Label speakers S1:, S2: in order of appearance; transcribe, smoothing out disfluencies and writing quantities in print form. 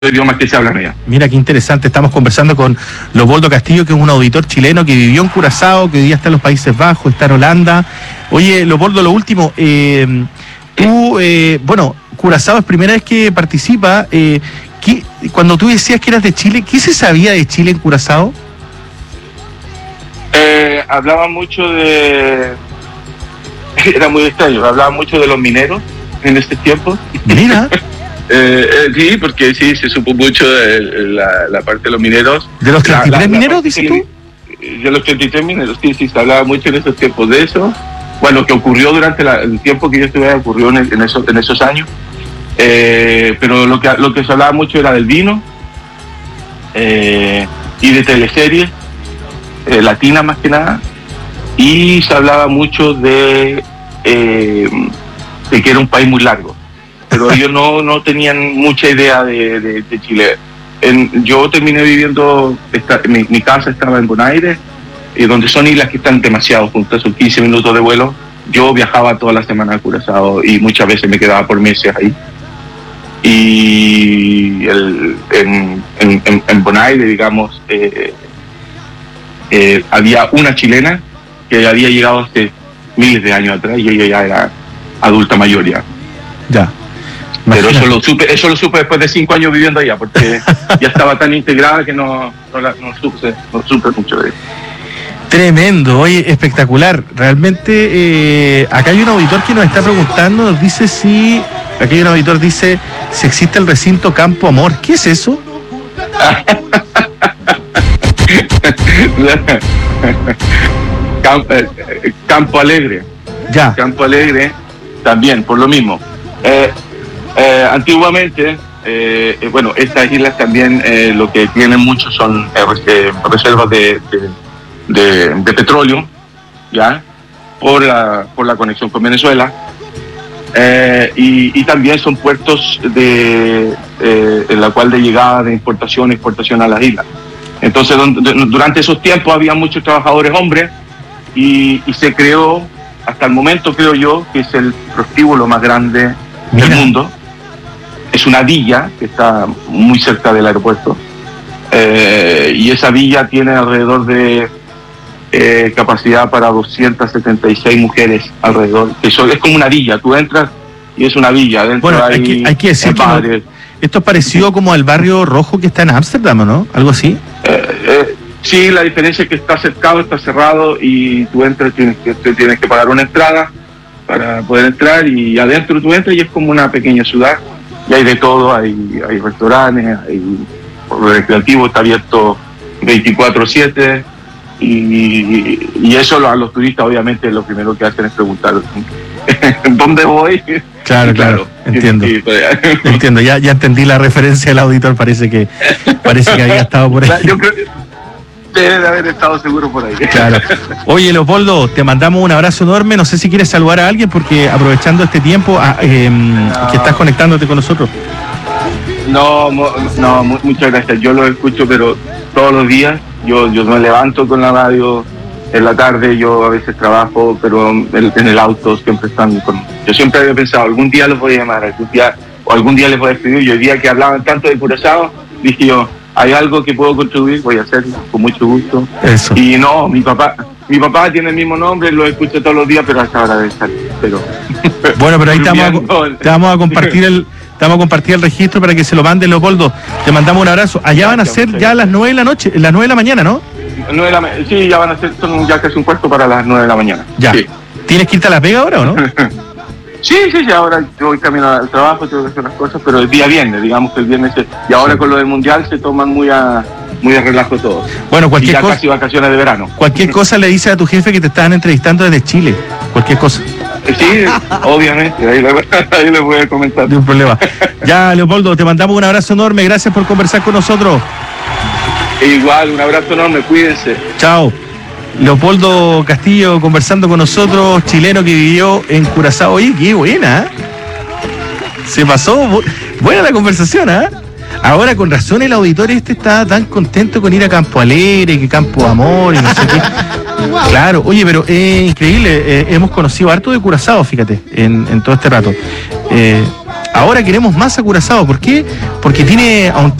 S1: idiomas que se hablan allá.
S2: Mira qué interesante, estamos conversando con Leopoldo Castillo, que es un auditor chileno que vivió en Curazao, que hoy día está en los Países Bajos, está en Holanda. Oye, Leopoldo, lo último, Curazao es primera vez que participa. Cuando tú decías que eras de Chile, ¿qué se sabía de Chile en Curazao?
S1: Hablaba mucho de... Era muy extraño, hablaba mucho de los mineros en este tiempo.
S2: Mira.
S1: Sí, porque sí, se supo mucho de la parte de los mineros.
S2: ¿De los 33 mineros, dices tú?
S1: De los 33 mineros, sí, se hablaba mucho en esos tiempos de eso. Bueno, que ocurrió durante el tiempo que yo estuve ahí, ocurrió en esos años. Pero lo que se hablaba mucho era del vino y de teleseries latinas más que nada. Y se hablaba mucho de que era un país muy largo. Pero ellos no tenían mucha idea de Chile. Yo terminé viviendo, mi casa estaba en Bonaire, donde son islas que están demasiado juntas, son 15 minutos de vuelo. Yo viajaba toda la semana a Curazao y muchas veces me quedaba por meses ahí. Y en Bonaire, digamos, había una chilena que había llegado hace miles de años atrás y ella ya era adulta mayor ya.
S2: Ya.
S1: Pero eso lo supe después de 5 años viviendo allá, porque ya estaba tan integrada que no supe mucho de eso.
S2: Tremendo, oye, espectacular. Realmente, acá hay un auditor que nos está preguntando, nos dice si existe el recinto Campo Amor. ¿Qué es eso?
S1: Campo Alegre.
S2: Ya.
S1: Campo Alegre también, por lo mismo. Antiguamente, estas islas también lo que tienen mucho son reservas de petróleo, ya, por la conexión con Venezuela, y también son puertos en la cual de llegada de importación y exportación a las islas. Entonces, durante esos tiempos había muchos trabajadores hombres y se creó, hasta el momento creo yo, que es el prostíbulo más grande del mundo. Es una villa que está muy cerca del aeropuerto, y esa villa tiene alrededor de capacidad para 276 mujeres alrededor. Eso es como una villa, tú entras y es una villa. Dentro
S2: hay que decir que esto es parecido como al barrio rojo que está en Ámsterdam, ¿no? Algo así.
S1: Sí, la diferencia es que está cercado, está cerrado y tú entras, tienes que pagar una entrada para poder entrar, y adentro tú entras y es como una pequeña ciudad. Y hay de todo, hay restaurantes, hay recreativo, está abierto 24/7 y eso a los turistas obviamente lo primero que hacen es preguntar ¿dónde voy?
S2: Claro, entiendo. Sí, entiendo, ya entendí la referencia del auditor, parece que había estado por ahí.
S1: Yo creo que debe de haber estado seguro por ahí.
S2: Claro. Oye, Leopoldo, te mandamos un abrazo enorme. No sé si quieres saludar a alguien, porque aprovechando este tiempo que estás conectándote con nosotros.
S1: No, muchas gracias. Yo lo escucho, pero todos los días. Yo me levanto con la radio en la tarde. Yo a veces trabajo, pero en el auto siempre están con... Yo siempre había pensado, algún día los voy a llamar, algún día les voy a escribir. Y hoy día que hablaban tanto de Curazao, dije yo, hay algo que puedo contribuir, voy a hacerlo con mucho gusto.
S2: Eso.
S1: Y no, mi papá tiene el mismo nombre, lo escucho todos los días, pero hasta ahora debe estar.
S2: Bueno, pero ahí te vamos a compartir el registro para que se lo mande, Leopoldo. Te mandamos un abrazo. Allá van a ser ya las 9 de la noche, las 9 de la mañana, ¿no?
S1: Sí, ya van a ser, son ya casi un cuarto para las 9 de la mañana.
S2: Ya. Sí. ¿Tienes que irte a La Vega ahora o no?
S1: Sí, ahora yo voy camino al trabajo, tengo que hacer las cosas, pero el día viernes, digamos que el viernes, y ahora con lo del mundial se toman muy a relajo todo.
S2: Bueno, cualquier cosa,
S1: casi vacaciones de verano.
S2: Cualquier cosa le dices a tu jefe que te estaban entrevistando desde Chile, cualquier cosa.
S1: Sí, obviamente, ahí le voy a comentar.
S2: No hay problema. Ya, Leopoldo, te mandamos un abrazo enorme, gracias por conversar con nosotros.
S1: Igual, un abrazo enorme, cuídense.
S2: Chao. Leopoldo Castillo conversando con nosotros, chileno que vivió en Curazao. Oye, qué buena, ¿eh? Se pasó, buena la conversación, ¿eh? Ahora con razón el auditor está tan contento con ir a Campo Alegre, que Campo Amor y no sé qué. Claro, oye, pero es increíble, hemos conocido harto de Curazao, fíjate, en todo este rato. ahora queremos más a Curazao. ¿Por qué? Porque tiene a un